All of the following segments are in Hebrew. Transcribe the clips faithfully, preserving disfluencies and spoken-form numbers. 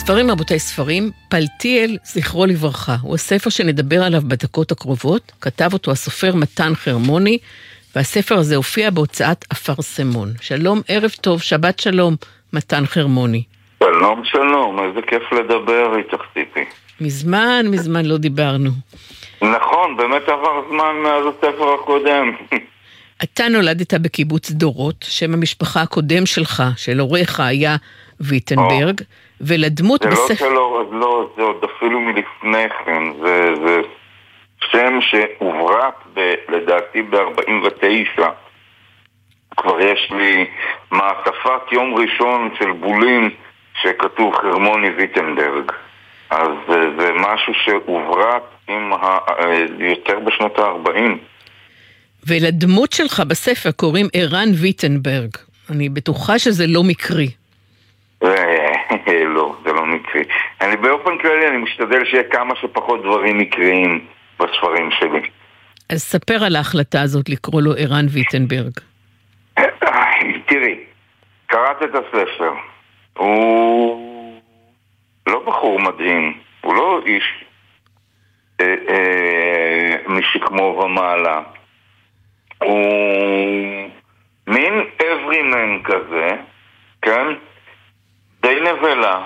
ספרים, רבותיי, ספרים, פלטיאל, זכרו לברכה. הוא הספר שנדבר עליו בדקות הקרובות. כתב אותו הסופר מתן חרמוני, והספר הזה הופיע בהוצאת אפרסמון. שלום, ערב טוב, שבת שלום, מתן חרמוני. שלום, שלום, איזה כיף לדבר איתך, ציפי. מזמן, מזמן לא דיברנו. נכון, באמת עבר זמן מאז הספר הקודם. אתה נולדת בקיבוץ דורות, שם המשפחה הקודם שלך, של הוריך, היה ויטנברג, ולדמות זה בספר... זה לא שלו, לא, זה עוד אפילו מלפני כן, זה, זה שם שהוברק ב, לדעתי ב-ארבעים ותשע. כבר יש לי מעטפת יום ראשון של בולים שכתוב חרמוני ויטנברג. אז זה, זה משהו שהוברק עם ה, יותר בשנות ה-ארבעים. ולדמות שלך בספר קוראים ערן ויטנברג. אני בטוחה שזה לא מקרי. לא, זה לא מקרי. אני באופן כללי, אני משתדל שיהיה כמה שפחות דברים מקריים בספרים שלי. אז ספר על ההחלטה הזאת לקרוא לו ערן ויטנברג. תראי, קראת את הספר. הוא לא בחור מדהים. הוא לא איש אה, אה, משכמו ומעלה. הוא מין אברימן כזה, כן? די נבלה.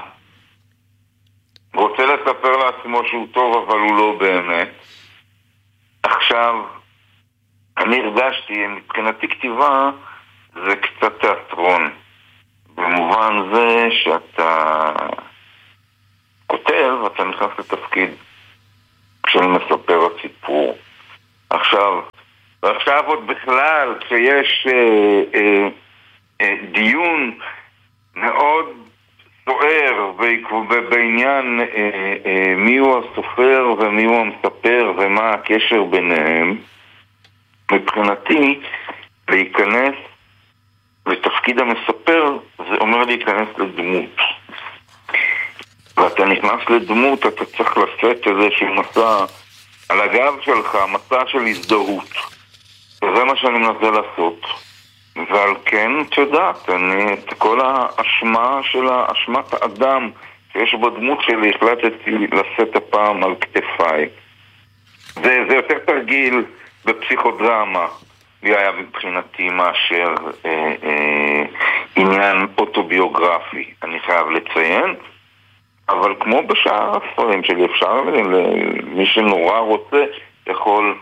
רוצה לספר לעצמו שהוא טוב, אבל הוא לא באמת. עכשיו, אני הרגשתי, מבחינתי כתיבה זה קצת תיאטרון. במובן זה שאתה כותב, אתה נכנס לתפקיד כשאני מספר הסיפור. עכשיו, ועכשיו עוד בכלל, כשיש אה, אה, אה, דיון מאוד סוער בעניין אה, אה, מי הוא הסופר ומי הוא המספר ומה הקשר ביניהם, מבחינתי להיכנס לתפקיד המספר זה אומר להיכנס לדמות. ואתה נכנס לדמות, אתה צריך לשאת איזשהו מסע על הגב שלך, מסע של הזדהות. וזה מה שאני מנסה לעשות. ועל כן, תודעת, אני את כל האשמה של האשמת האדם שיש בדמות שלי, החלטתי לשאת הפעם על כתפיי. זה, זה יותר תרגיל בפסיכודרמה, זה היה מבחינתי מאשר אה, אה, עניין אוטוביוגרפי, אני חייב לציין. אבל כמו בשאר הספרים שלי, אפשר למי שנורא רוצה, יכול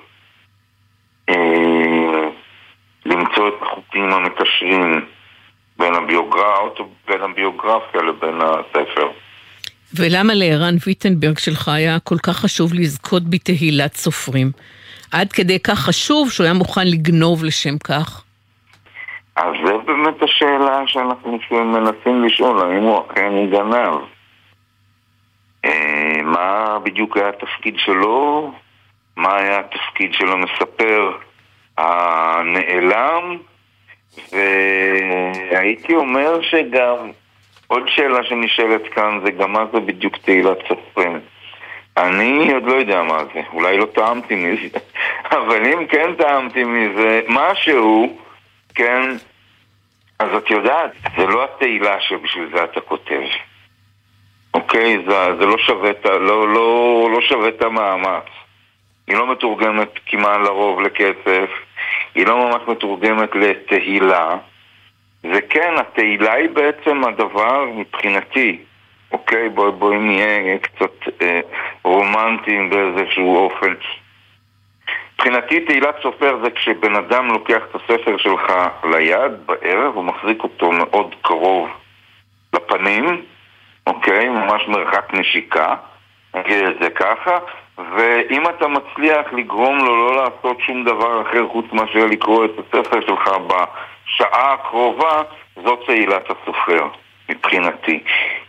אה, למצוא את החוטים המקשרים בין, הביוגרפ... בין הביוגרפיה לבין הספר. ולמה לערן ויטנברג שלך היה כל כך חשוב לזכות בתהילת סופרים? עד כדי כך חשוב שהוא היה מוכן לגנוב לשם כך? אז זה באמת השאלה שאנחנו מנסים לשאול, האם הוא אכן גנב. אה, מה בדיוק היה התפקיד שלו? מה היה התפקיד של המספר הנעלם? והייתי אומר שגם עוד שאלה שנשאלת כאן זה גם מה זה בדיוק תהילת סופרים. אני עוד לא יודע מה זה, אולי לא טעמתי מזה, אבל אם כן טעמתי מזה משהו, כן, אז את יודעת, זה לא התהילה שבשביל זה אתה כותב. אוקיי, זה, זה לא שווה, לא, לא, לא שווה את המאמץ. היא לא מתורגמת כמעט לרוב לכסף, היא לא ממש מתורגמת לתהילה. זה כן, התהילה היא בעצם הדבר מבחינתי. אוקיי, בואי בואי נהיה קצת אה, רומנטיים באיזשהו אופן. מבחינתי תהילת סופר זה כשבן אדם לוקח את הספר שלך ליד בערב, הוא מחזיק אותו מאוד קרוב לפנים, אוקיי, ממש מרחק נשיקה, נגיד את זה ככה, ואם אתה מצליח לגרום לו לא לעשות שום דבר אחר חוץ מאשר לקרוא את הספר שלך בשעה הקרובה, זאת תהילת הסופר מבחינתי.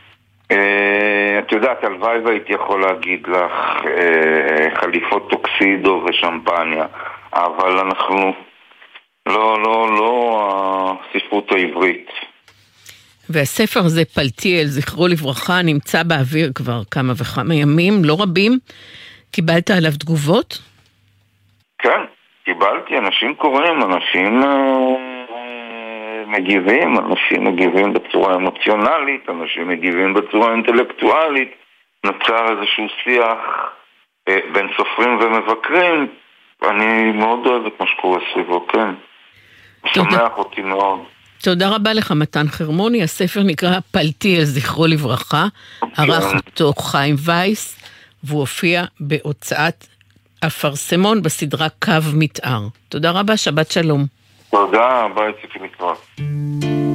את יודעת, הלוואי והייתי יכול להגיד לך חליפות טוקסידו ושמפניה, אבל אנחנו לא, לא, לא הספרות העברית. והספר הזה, פלטיאל, זכרו לברכה, נמצא באוויר כבר כמה וכמה ימים, לא רבים. קיבלת עליו תגובות? כן, קיבלתי, אנשים קוראים, אנשים מגיבים, אנשים מגיבים בצורה אמוציונלית, אנשים מגיבים בצורה אינטלקטואלית, נוצר איזשהו שיח אה, בין סופרים ומבקרים, אני מאוד אוהב את מה שקורה סביבו, כן. שמח אותי מאוד. תודה רבה לך מתן חרמוני, הספר נקרא פלטיאל זכרו לברכה, ערך אותו חיים וייס, והוא הופיע בהוצאת אפרסמון בסדרה קו מתאר. תודה רבה, שבת שלום. תודה, ביי, ציפי לקרוא.